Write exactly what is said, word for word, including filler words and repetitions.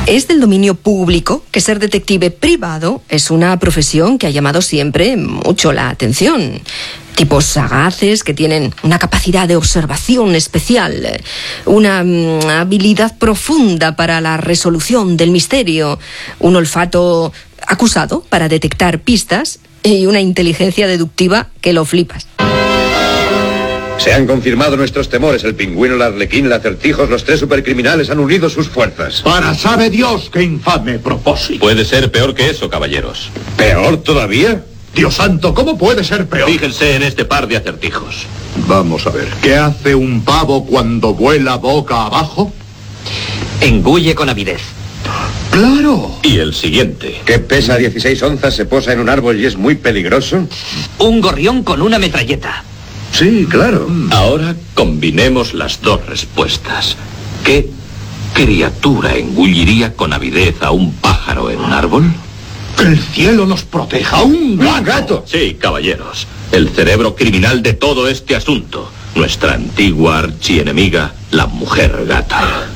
Es del dominio público que ser detective privado es una profesión que ha llamado siempre mucho la atención. Tipos sagaces que tienen una capacidad de observación especial, una um, habilidad profunda para la resolución del misterio, un olfato acusado para detectar pistas y una inteligencia deductiva que lo flipas. Se han confirmado nuestros temores. El pingüino, el arlequín, el acertijos, los tres supercriminales han unido sus fuerzas. Para sabe Dios qué infame propósito. Puede ser peor que eso, caballeros. ¿Peor todavía? Dios santo, ¿cómo puede ser peor? Fíjense en este par de acertijos. Vamos a ver. ¿Qué hace un pavo cuando vuela boca abajo? Engulle con avidez. ¡Claro! Y el siguiente. ¿Qué pesa dieciséis onzas, se posa en un árbol y es muy peligroso? Un gorrión con una metralleta. Sí, claro. Ahora combinemos las dos respuestas. ¿Qué criatura engulliría con avidez a un pájaro en un árbol? ¡Que el cielo nos proteja! ¡Un gato! ¡Un gato! Sí, caballeros. El cerebro criminal de todo este asunto. Nuestra antigua archienemiga, la mujer gata.